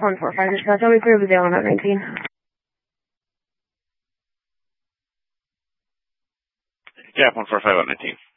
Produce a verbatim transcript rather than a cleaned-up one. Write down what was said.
one four five, dispatch. I'll be clear of the Dale on Route nineteen. Cap one four five on nineteen.